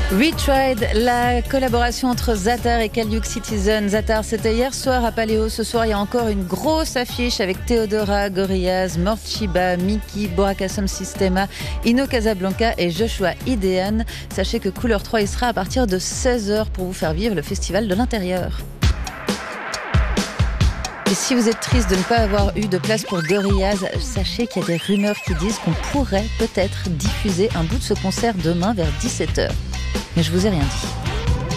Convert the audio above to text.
Retried, la collaboration entre Zatar et Kaliuk Citizen. Zatar, c'était hier soir à Paléo. Ce soir, il y a encore une grosse affiche avec Theodora, Gorillaz, Morchiba, Miki, Boracasum Systema, Ino Casablanca et Joshua Idean. Sachez que Couleur 3 il sera à partir de 16h pour vous faire vivre le festival de l'intérieur. Et si vous êtes triste de ne pas avoir eu de place pour Gorillaz, sachez qu'il y a des rumeurs qui disent qu'on pourrait peut-être diffuser un bout de ce concert demain vers 17h. Mais je vous ai rien dit.